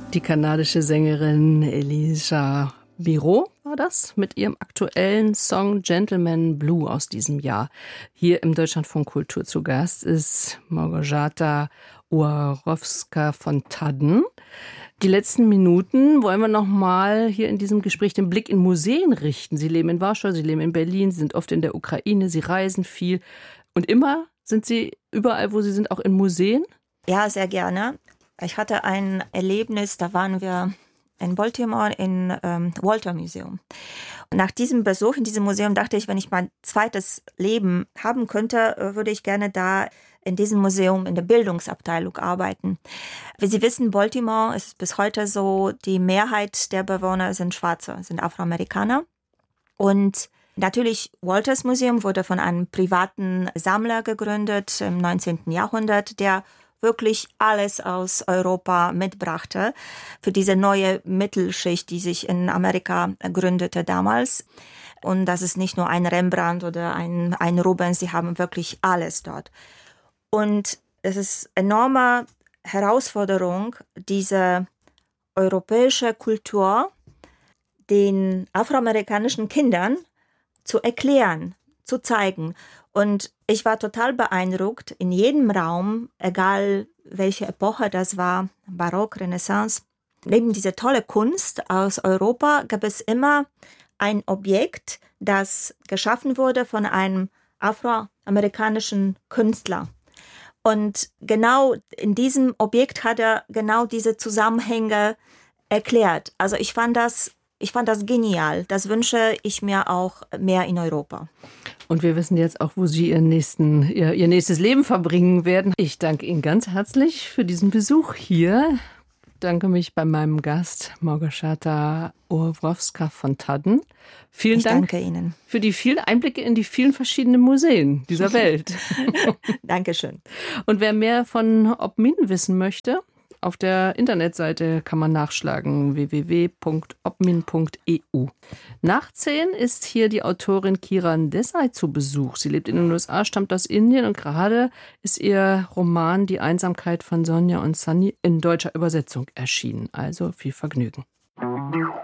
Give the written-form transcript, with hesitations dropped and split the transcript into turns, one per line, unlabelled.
Die kanadische Sängerin Elisa Biro war das mit ihrem aktuellen Song Gentleman Blue aus diesem Jahr. Hier im Deutschlandfunk Kultur zu Gast ist Małgorzata Ułarowska von Thadden. Die letzten Minuten wollen wir noch mal hier in diesem Gespräch den Blick in Museen richten. Sie leben in Warschau, Sie leben in Berlin, Sie sind oft in der Ukraine, Sie reisen viel. Und immer sind Sie überall, wo Sie sind, auch in Museen?
Ja, sehr gerne. Ich hatte ein Erlebnis, da waren wir in Baltimore im Walter Museum. Und nach diesem Besuch in diesem Museum dachte ich, wenn ich mein zweites Leben haben könnte, würde ich gerne da in diesem Museum in der Bildungsabteilung arbeiten. Wie Sie wissen, Baltimore ist bis heute so, die Mehrheit der Bewohner sind Schwarze, sind Afroamerikaner. Und natürlich, Walters Museum wurde von einem privaten Sammler gegründet im 19. Jahrhundert, der wirklich alles aus Europa mitbrachte für diese neue Mittelschicht, die sich in Amerika gründete damals. Und das ist nicht nur ein Rembrandt oder ein Rubens, sie haben wirklich alles dort. Und es ist eine enorme Herausforderung, diese europäische Kultur den afroamerikanischen Kindern zu erklären, zu zeigen. Und ich war total beeindruckt, in jedem Raum, egal welche Epoche das war, Barock, Renaissance, neben dieser tolle Kunst aus Europa gab es immer ein Objekt, das geschaffen wurde von einem afroamerikanischen Künstler. Und genau in diesem Objekt hat er genau diese Zusammenhänge erklärt. Also ich fand das genial. Das wünsche ich mir auch mehr in Europa.
Und wir wissen jetzt auch, wo Sie ihr nächstes Leben verbringen werden. Ich danke Ihnen ganz herzlich für diesen Besuch hier. Ich danke mich bei meinem Gast Małgorzata Ułarowska von Thadden. Vielen Dank
danke Ihnen
für die vielen Einblicke in die vielen verschiedenen Museen dieser Welt.
Dankeschön.
Und wer mehr von Obmin wissen möchte, auf der Internetseite kann man nachschlagen, www.obmin.eu. Nach 10 ist hier die Autorin Kiran Desai zu Besuch. Sie lebt in den USA, stammt aus Indien und gerade ist ihr Roman Die Einsamkeit von Sonja und Sunny in deutscher Übersetzung erschienen. Also viel Vergnügen.